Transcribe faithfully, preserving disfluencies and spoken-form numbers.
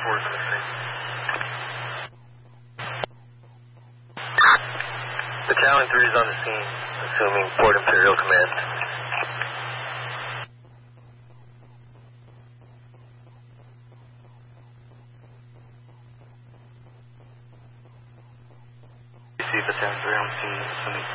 four is on the scene. Battalion three is on the scene, assuming Port Imperial Command. You see Battalion three on the scene, assuming